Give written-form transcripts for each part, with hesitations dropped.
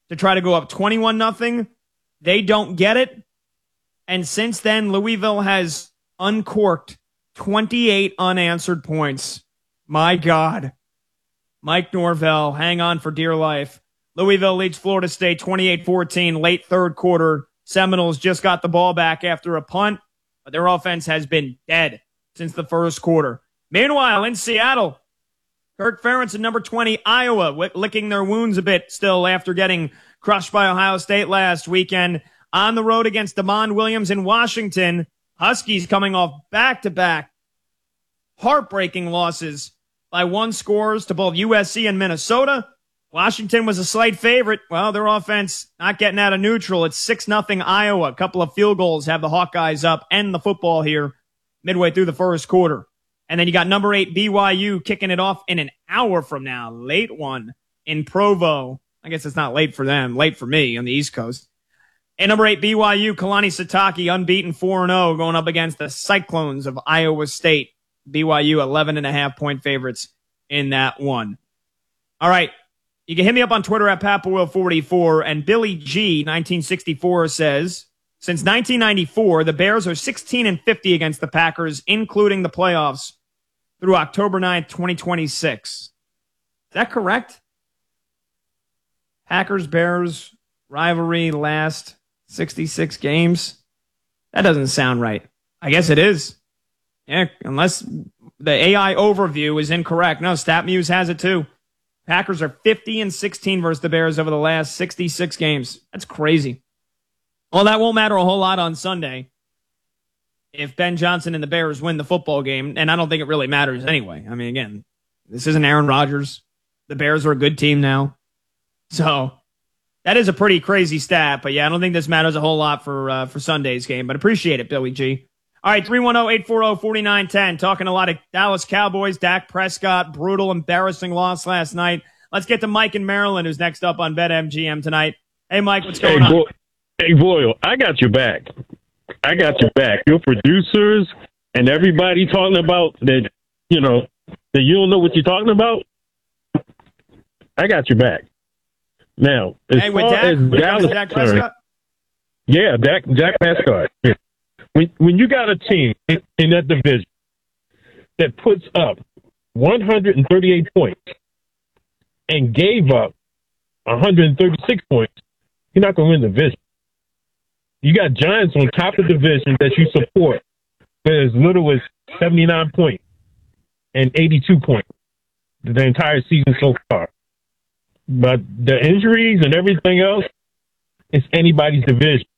to try to go up 21-0. They don't get it. And since then, Louisville has uncorked 28 unanswered points. My God. Mike Norvell, hang on for dear life. Louisville leads Florida State 28-14, late third quarter. Seminoles just got the ball back after a punt, but their offense has been dead since the first quarter. Meanwhile, in Seattle, Kirk Ferentz and number 20, Iowa, licking their wounds a bit still after getting crushed by Ohio State last weekend. On the road against Damon Williams in Washington, Huskies coming off back-to-back heartbreaking losses by 1 scores to both USC and Minnesota. Washington was a slight favorite. Well, their offense not getting out of neutral. It's 6-0 Iowa. A couple of field goals have the Hawkeyes up and the football here midway through the first quarter. And then you got number 8 BYU kicking it off in an hour from now. Late one in Provo. I guess it's not late for them. Late for me on the East Coast. And number 8 BYU, Kalani Sitake, unbeaten 4-0, going up against the Cyclones of Iowa State. BYU 11.5-point favorites in that one. All right. You can hit me up on Twitter at PapaWill44. And Billy G, 1964, says, since 1994, the Bears are 16-50 against the Packers, including the playoffs, through October 9th, 2026. Is that correct? Packers-Bears rivalry last 66 games? That doesn't sound right. I guess it is. Yeah, unless the AI overview is incorrect. No, StatMuse has it too. Packers are 50-16 versus the Bears over the last 66 games. That's crazy. Well, that won't matter a whole lot on Sunday if Ben Johnson and the Bears win the football game, and I don't think it really matters anyway. I mean, again, this isn't Aaron Rodgers. The Bears are a good team now. So that is a pretty crazy stat, but yeah, I don't think this matters a whole lot for Sunday's game, but appreciate it, Billy G. All right, 310-840-4910. Talking a lot of Dallas Cowboys, Dak Prescott, brutal, embarrassing loss last night. Let's get to Mike in Maryland, who's next up on BetMGM tonight. Hey, Mike, what's going on? Hey, Boyle, I got your back. I got your back. Your producers and everybody talking about that, that you don't know what you're talking about. I got your back. Now, as far as Dallas, Dak Prescott? Yeah, Dak Prescott. Yeah. When you got a team in that division that puts up 138 points and gave up 136 points, you're not going to win the division. You got Giants on top of the division that you support for as little as 79 points and 82 points the entire season so far. But the injuries and everything else, it's anybody's division.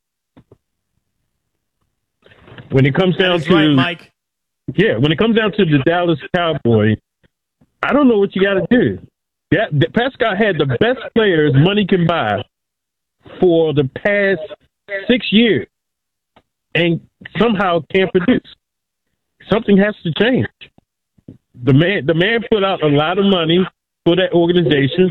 When it comes down to right, Mike. Yeah, when it comes down to the Dallas Cowboys, I don't know what you got to do. Prescott had the best players money can buy for the past 6 years and somehow can't produce. Something has to change. The man put out a lot of money for that organization,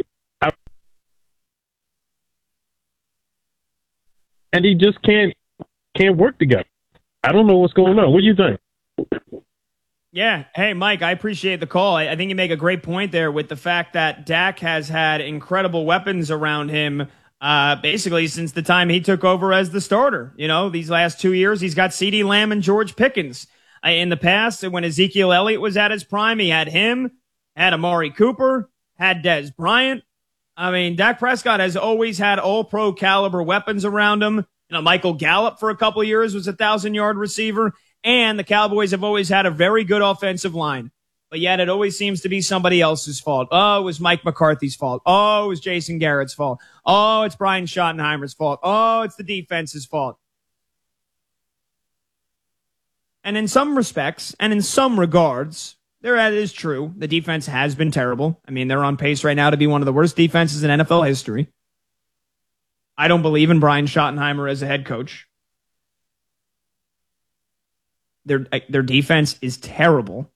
and he just can't work together. I don't know what's going on. What do you think? Yeah. Hey, Mike, I appreciate the call. I think you make a great point there with the fact that Dak has had incredible weapons around him basically since the time he took over as the starter. These last 2 years, he's got CeeDee Lamb and George Pickens. In the past, when Ezekiel Elliott was at his prime, he had him, had Amari Cooper, had Dez Bryant. I mean, Dak Prescott has always had all-pro caliber weapons around him. Michael Gallup for a couple of years was a 1,000-yard receiver, and the Cowboys have always had a very good offensive line. But yet it always seems to be somebody else's fault. Oh, it was Mike McCarthy's fault. Oh, it was Jason Garrett's fault. Oh, it's Brian Schottenheimer's fault. Oh, it's the defense's fault. And in some respects, and in some regards, that is true. The defense has been terrible. I mean, they're on pace right now to be one of the worst defenses in NFL history. I don't believe in Brian Schottenheimer as a head coach. Their defense is terrible.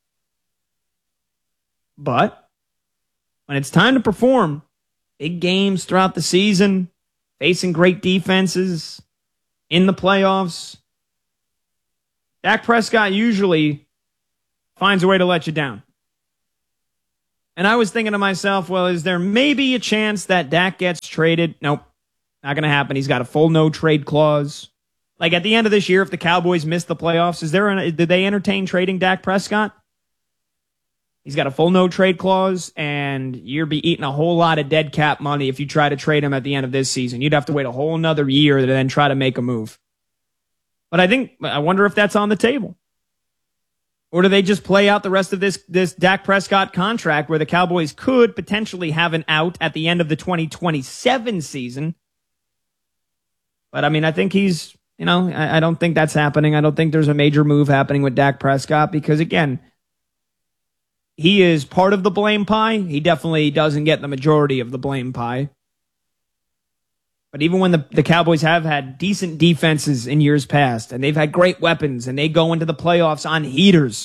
But when it's time to perform, big games throughout the season, facing great defenses in the playoffs, Dak Prescott usually finds a way to let you down. And I was thinking to myself, well, is there maybe a chance that Dak gets traded. Nope, not going to happen. He's got a full no-trade clause. Like, at the end of this year, if the Cowboys miss the playoffs, did they entertain trading Dak Prescott? He's got a full no-trade clause, and you'll be eating a whole lot of dead cap money if you try to trade him at the end of this season. You'd have to wait a whole another year to then try to make a move. But I wonder if that's on the table. Or do they just play out the rest of this Dak Prescott contract where the Cowboys could potentially have an out at the end of the 2027 season? But, I think he's, I don't think that's happening. I don't think there's a major move happening with Dak Prescott because, again, he is part of the blame pie. He definitely doesn't get the majority of the blame pie. But even when the Cowboys have had decent defenses in years past, and they've had great weapons, and they go into the playoffs on heaters,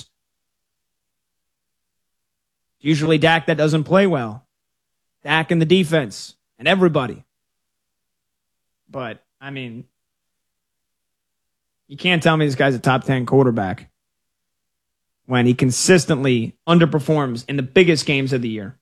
it's usually Dak that doesn't play well. Dak and the defense, and everybody. But, you can't tell me this guy's a top 10 quarterback when he consistently underperforms in the biggest games of the year.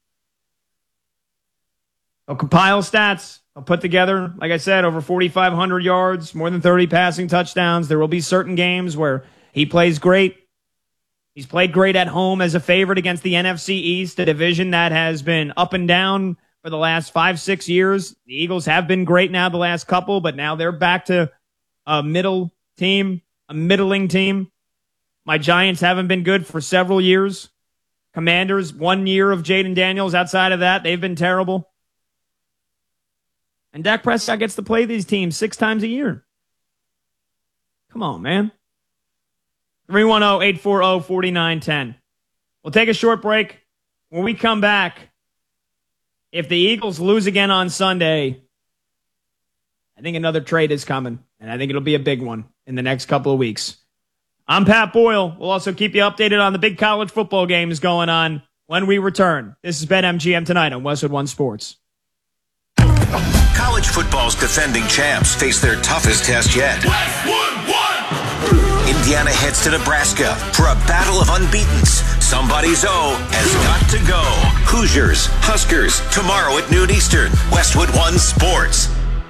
He'll compile stats. He'll put together, like I said, over 4,500 yards, more than 30 passing touchdowns. There will be certain games where he plays great. He's played great at home as a favorite against the NFC East, a division that has been up and down for the last 5-6 years. The Eagles have been great now the last couple, but now they're back to a middle team, a middling team. My Giants haven't been good for several years. Commanders, 1 year of Jaden Daniels. Outside of that, they've been terrible. And Dak Prescott gets to play these teams 6 times a year. Come on, man. 310-840-4910. We'll take a short break. When we come back, if the Eagles lose again on Sunday, I think another trade is coming. And I think it'll be a big one in the next couple of weeks. I'm Pat Boyle. We'll also keep you updated on the big college football games going on when we return. This is BetMGM tonight on Westwood One Sports. College football's defending champs face their toughest test yet. Indiana heads to Nebraska for a battle of unbeatens. Somebody's O has got to go. Hoosiers, Huskers, tomorrow at noon Eastern. Westwood One Sports.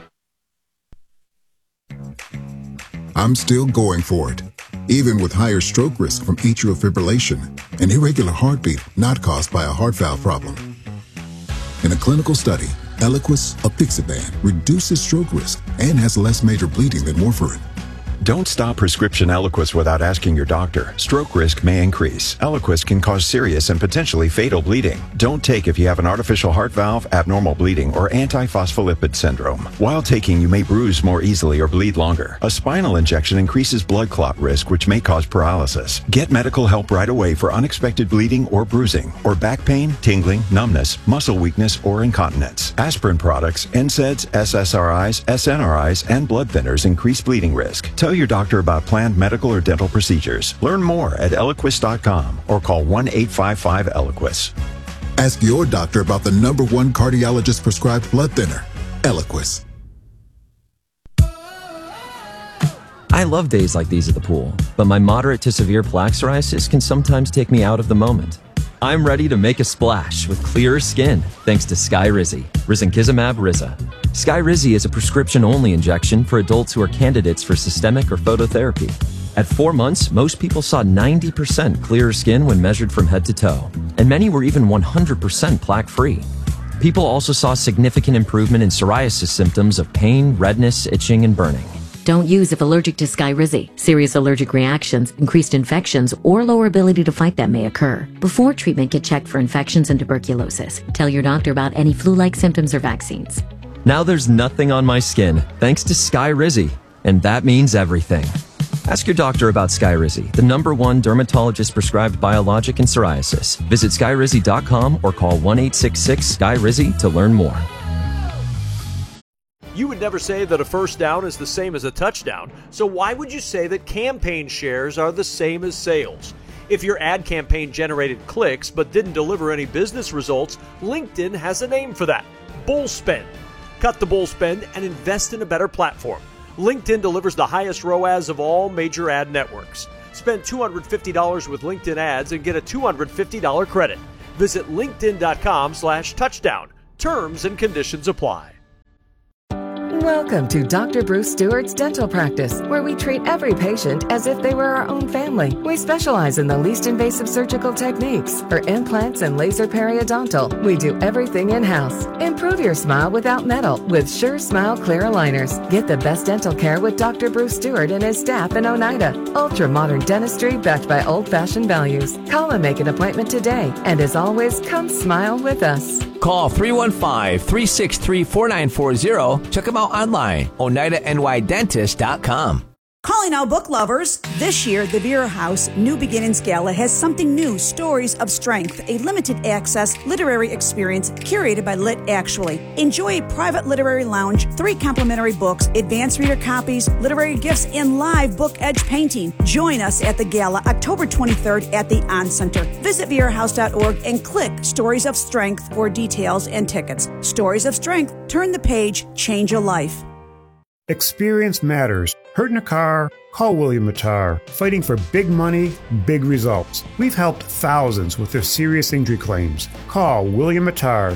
I'm still going for it, even with higher stroke risk from atrial fibrillation, an irregular heartbeat not caused by a heart valve problem. In a clinical study, Eliquis, apixaban, reduces stroke risk and has less major bleeding than warfarin. Don't stop prescription Eliquis without asking your doctor. Stroke risk may increase. Eliquis can cause serious and potentially fatal bleeding. Don't take if you have an artificial heart valve, abnormal bleeding, or antiphospholipid syndrome. While taking, you may bruise more easily or bleed longer. A spinal injection increases blood clot risk, which may cause paralysis. Get medical help right away for unexpected bleeding or bruising, or back pain, tingling, numbness, muscle weakness, or incontinence. Aspirin products, NSAIDs, SSRIs, SNRIs, and blood thinners increase bleeding risk. Tell your doctor about planned medical or dental procedures. Learn more at Eliquis.com or call 1-855-ELIQUIS. Ask your doctor about the #1 cardiologist prescribed blood thinner, Eliquis. I love days like these at the pool, but my moderate to severe plaque psoriasis can sometimes take me out of the moment. I'm ready to make a splash with clearer skin thanks to Skyrizi, risankizumab Riza. Skyrizi is a prescription-only injection for adults who are candidates for systemic or phototherapy. At 4 months, most people saw 90% clearer skin when measured from head to toe, and many were even 100% plaque-free. People also saw significant improvement in psoriasis symptoms of pain, redness, itching, and burning. Don't use if allergic to Skyrizi. Serious allergic reactions, increased infections, or lower ability to fight them may occur. Before treatment, get checked for infections and tuberculosis. Tell your doctor about any flu-like symptoms or vaccines. Now there's nothing on my skin, thanks to Skyrizi, and that means everything. Ask your doctor about Skyrizi, the #1 dermatologist-prescribed biologic in psoriasis. Visit Skyrizi.com or call 1-866-SKYRIZI to learn more. You would never say that a first down is the same as a touchdown, so why would you say that campaign shares are the same as sales? If your ad campaign generated clicks but didn't deliver any business results, LinkedIn has a name for that: bull spend. Cut the bull spend and invest in a better platform. LinkedIn delivers the highest ROAS of all major ad networks. Spend $250 with LinkedIn ads and get a $250 credit. Visit linkedin.com/touchdown. Terms and conditions apply. Welcome to Dr. Bruce Stewart's Dental Practice, where we treat every patient as if they were our own family. We specialize in the least invasive surgical techniques. For implants and laser periodontal, we do everything in-house. Improve your smile without metal with Sure Smile Clear Aligners. Get the best dental care with Dr. Bruce Stewart and his staff in Oneida. Ultra-modern dentistry backed by old-fashioned values. Call and make an appointment today. And as always, come smile with us. Call 315-363-4940. Check them out online, OneidaNYDentist.com. Calling all book lovers. This year, the Vera House New Beginnings Gala has something new, Stories of Strength, a limited access literary experience curated by Lit Actually. Enjoy a private literary lounge, 3 complimentary books, advanced reader copies, literary gifts, and live book edge painting. Join us at the gala October 23rd at the On Center. Visit verahouse.org and click Stories of Strength for details and tickets. Stories of Strength. Turn the page, change a life. Experience matters. Hurt in a car? Call William Matar. Fighting for big money, big results. We've helped thousands with their serious injury claims. Call William Matar,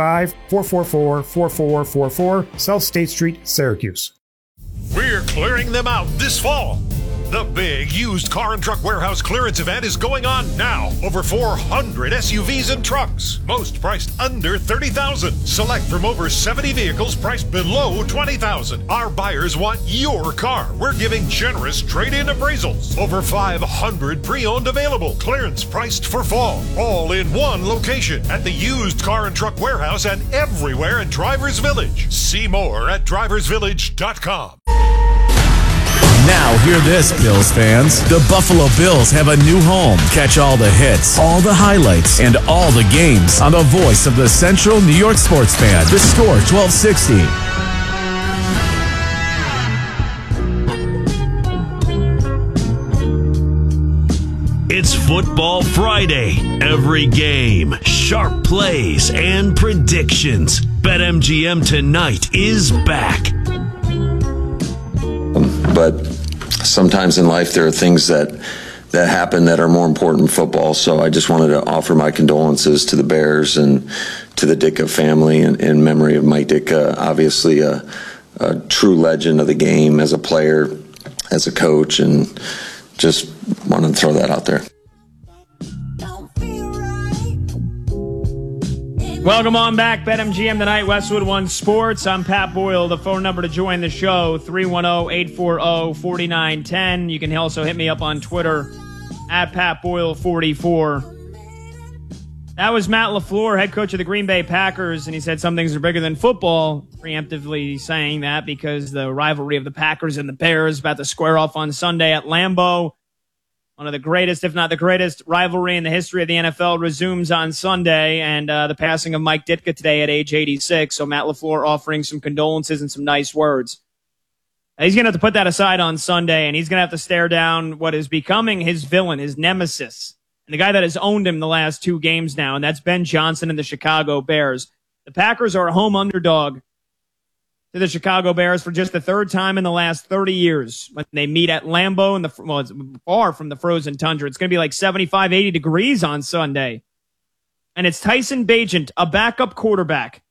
315-444-4444, South State Street, Syracuse. We're clearing them out this fall. The big used car and truck warehouse clearance event is going on now. Over 400 SUVs and trucks, most priced under $30,000. Select from over 70 vehicles priced below $20,000. Our buyers want your car. We're giving generous trade-in appraisals. Over 500 pre-owned available. Clearance priced for fall. All in one location at the used car and truck warehouse and everywhere in Drivers Village. See more at driversvillage.com. Now hear this, Bills fans. The Buffalo Bills have a new home. Catch all the hits, all the highlights, and all the games on the voice of the Central New York sports fan. The Score 1260. It's Football Friday. Every game, sharp plays, and predictions. BetMGM tonight is back. But sometimes in life there are things that happen that are more important than football. So I just wanted to offer my condolences to the Bears and to the Ditka family in memory of Mike Ditka, obviously a true legend of the game as a player, as a coach, and just wanted to throw that out there. Welcome on back. BetMGM tonight, Westwood One Sports. I'm Pat Boyle. The phone number to join the show, 310-840-4910. You can also hit me up on Twitter, at PatBoyle44. That was Matt LaFleur, head coach of the Green Bay Packers, and he said some things are bigger than football, preemptively saying that because the rivalry of the Packers and the Bears is about to square off on Sunday at Lambeau. One of the greatest, if not the greatest, rivalry in the history of the NFL resumes on Sunday, and the passing of Mike Ditka today at age 86. So Matt LaFleur offering some condolences and some nice words. He's going to have to put that aside on Sunday, and he's going to have to stare down what is becoming his villain, his nemesis, and the guy that has owned him the last 2 games now, and that's Ben Johnson and the Chicago Bears. The Packers are a home underdog to the Chicago Bears for just the 3rd time in the last 30 years when they meet at Lambeau. It's far from the frozen tundra. It's going to be like 75, 80 degrees on Sunday. And it's Tyson Bagent, a backup quarterback.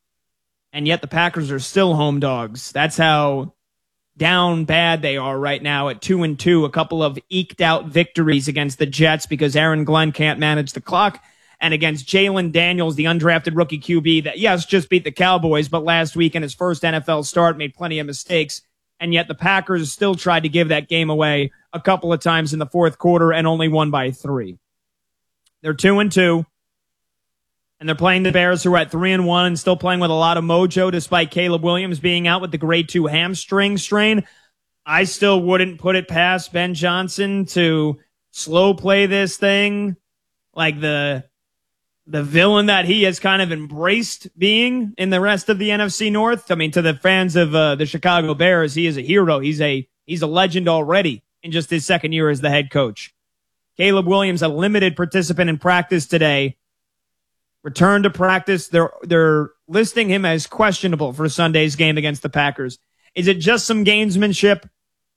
And yet the Packers are still home dogs. That's how down bad they are right now at 2-2. A couple of eked out victories against the Jets because Aaron Glenn can't manage the clock. And against Jalen Daniels, the undrafted rookie QB that, yes, just beat the Cowboys, but last week in his first NFL start made plenty of mistakes. And yet the Packers still tried to give that game away a couple of times in the fourth quarter and only won by 3. They're 2-2. And they're playing the Bears, who are at 3-1 and still playing with a lot of mojo despite Caleb Williams being out with the grade 2 hamstring strain. I still wouldn't put it past Ben Johnson to slow play this thing like the villain that he has kind of embraced being in the rest of the NFC North. I mean, to the fans of the Chicago Bears, he is a hero. He's a legend already in just his 2nd year as the head coach. Caleb Williams, a limited participant in practice today, returned to practice. They're listing him as questionable for Sunday's game against the Packers. Is it just some gamesmanship,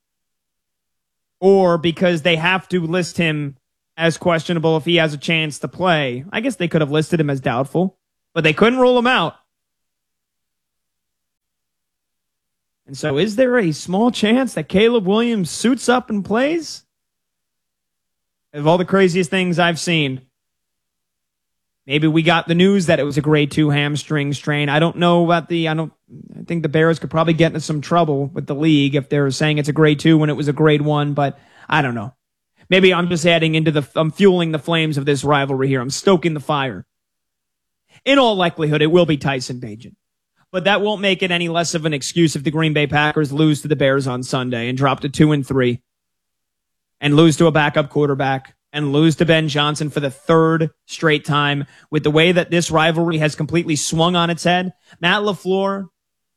or because they have to list him as questionable if he has a chance to play? I guess they could have listed him as doubtful, but they couldn't rule him out. And so is there a small chance that Caleb Williams suits up and plays? Of all the craziest things I've seen, maybe we got the news that it was a grade 2 hamstring strain. I don't know about I think the Bears could probably get into some trouble with the league if they're saying it's a grade 2 when it was a grade 1, but I don't know. Maybe I'm just I'm fueling the flames of this rivalry here. I'm stoking the fire. In all likelihood, it will be Tyson Bagent. But that won't make it any less of an excuse if the Green Bay Packers lose to the Bears on Sunday and drop to 2-3 and lose to a backup quarterback and lose to Ben Johnson for the third straight time. With the way that this rivalry has completely swung on its head, Matt LaFleur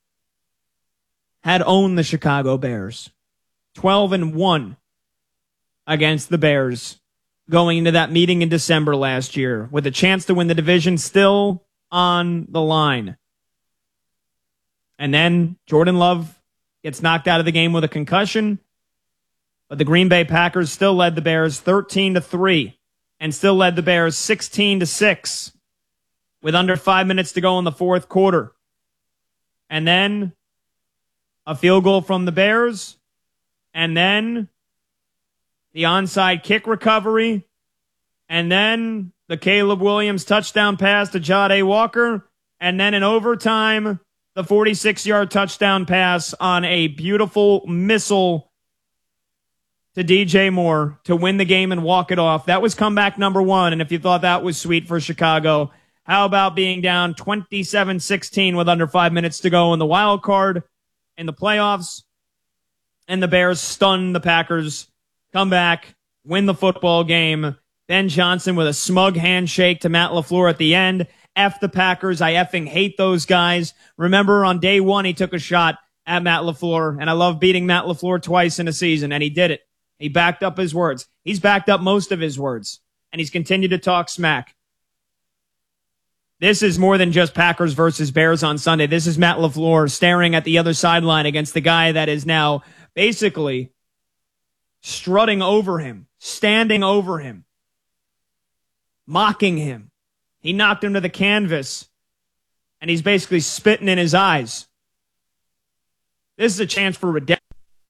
had owned the Chicago Bears. 12-1 against the Bears going into that meeting in December last year with a chance to win the division still on the line. And then Jordan Love gets knocked out of the game with a concussion. But the Green Bay Packers still led the Bears 13-3 and still led the Bears 16-6 with under 5 minutes to go in the fourth quarter. And then a field goal from the Bears. And then the onside kick recovery. And then the Caleb Williams touchdown pass to Jahdae Walker. And then in overtime, the 46-yard touchdown pass on a beautiful missile to DJ Moore to win the game and walk it off. That was comeback number 1. And if you thought that was sweet for Chicago, how about being down 27-16 with under 5 minutes to go in the wild card in the playoffs? And the Bears stun the Packers, come back, win the football game. Ben Johnson with a smug handshake to Matt LaFleur at the end. F the Packers. I effing hate those guys. Remember, on day 1, he took a shot at Matt LaFleur, and I love beating Matt LaFleur twice in a season, and he did it. He backed up his words. He's backed up most of his words, and he's continued to talk smack. This is more than just Packers versus Bears on Sunday. This is Matt LaFleur staring at the other sideline against the guy that is now basically strutting over him, standing over him, mocking him. He knocked him to the canvas, and he's basically spitting in his eyes. This is a chance for redemption.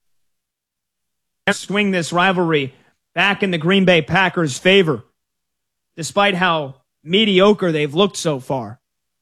Swing this rivalry back in the Green Bay Packers' favor, despite how mediocre they've looked so far.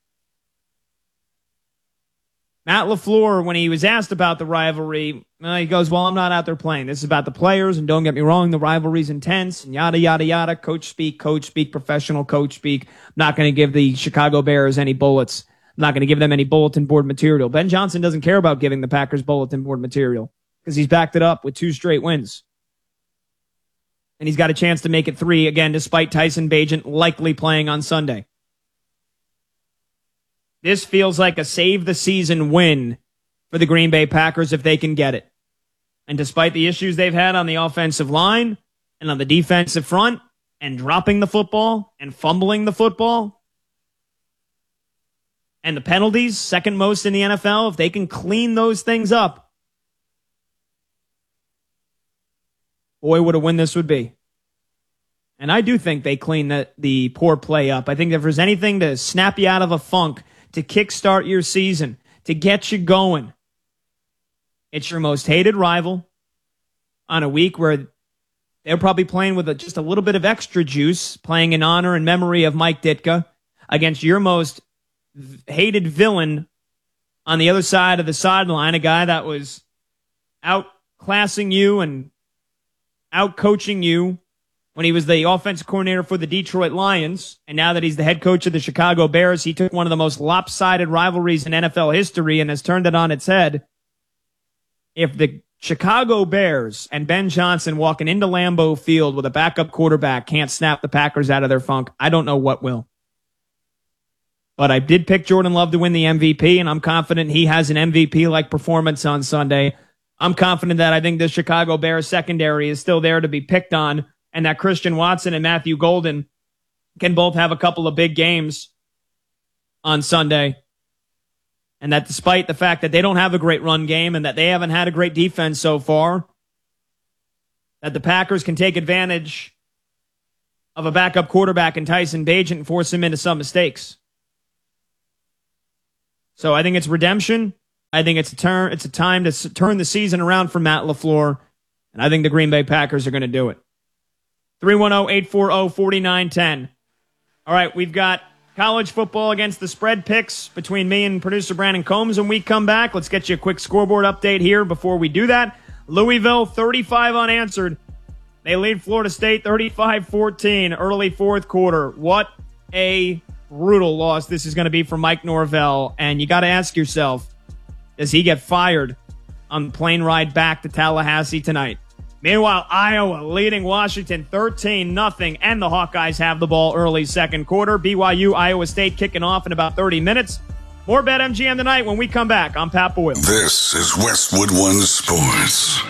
Matt LaFleur, when he was asked about the rivalry, he goes, well, I'm not out there playing. This is about the players, and don't get me wrong, the rivalry's intense, and yada, yada, yada. Coach speak, professional coach speak. I'm not going to give the Chicago Bears any bullets. I'm not going to give them any bulletin board material. Ben Johnson doesn't care about giving the Packers bulletin board material because he's backed it up with 2 straight wins. And he's got a chance to make it 3 again, despite Tyson Bagent likely playing on Sunday. This feels like a save-the-season win for the Green Bay Packers if they can get it. And despite the issues they've had on the offensive line and on the defensive front and dropping the football and fumbling the football and the penalties, second most in the NFL, if they can clean those things up, boy, what a win this would be. And I do think they clean the poor play up. I think if there's anything to snap you out of a funk, to kickstart your season, to get you going, it's your most hated rival on a week where they're probably playing with just a little bit of extra juice, playing in honor and memory of Mike Ditka against your most hated villain on the other side of the sideline, a guy that was outclassing you and out-coaching you when he was the offensive coordinator for the Detroit Lions. And now that he's the head coach of the Chicago Bears, he took one of the most lopsided rivalries in NFL history and has turned it on its head. If the Chicago Bears and Ben Johnson walking into Lambeau Field with a backup quarterback can't snap the Packers out of their funk, I don't know what will. But I did pick Jordan Love to win the MVP, and I'm confident he has an MVP-like performance on Sunday. I'm confident that I think the Chicago Bears secondary is still there to be picked on, and that Christian Watson and Matthew Golden can both have a couple of big games on Sunday. And that despite the fact that they don't have a great run game and that they haven't had a great defense so far, that the Packers can take advantage of a backup quarterback in Tyson Bagent and force him into some mistakes. So I think it's redemption. I think it's a time to turn the season around for Matt LaFleur, and I think the Green Bay Packers are going to do it. 310-840-4910. All right, we've got college football against the spread picks between me and producer Brandon Combs. When we come back, let's get you a quick scoreboard update here before we do that. Louisville, 35 unanswered. They lead Florida State 35-14 early fourth quarter. What a brutal loss this is going to be for Mike Norvell. And you got to ask yourself, does he get fired on the plane ride back to Tallahassee tonight? Meanwhile, Iowa leading Washington 13-0, and the Hawkeyes have the ball early second quarter. BYU, Iowa State kicking off in about 30 minutes. More BetMGM tonight when we come back. I'm Pat Boyle. This is Westwood One Sports.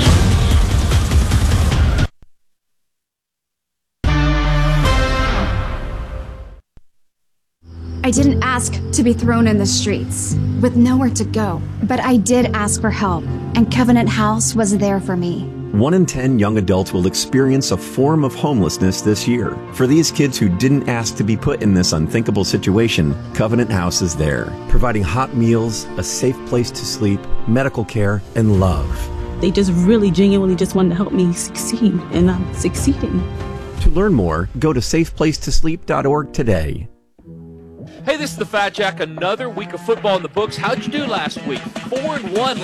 I didn't ask to be thrown in the streets with nowhere to go, but I did ask for help, and Covenant House was there for me. 1 in 10 young adults will experience a form of homelessness this year. For these kids who didn't ask to be put in this unthinkable situation, Covenant House is there, providing hot meals, a safe place to sleep, medical care, and love. They just really genuinely just wanted to help me succeed, and I'm succeeding. To learn more, go to safeplacetosleep.org today. Hey, this is the Fat Jack. Another week of football in the books. How'd you do last week? 4-1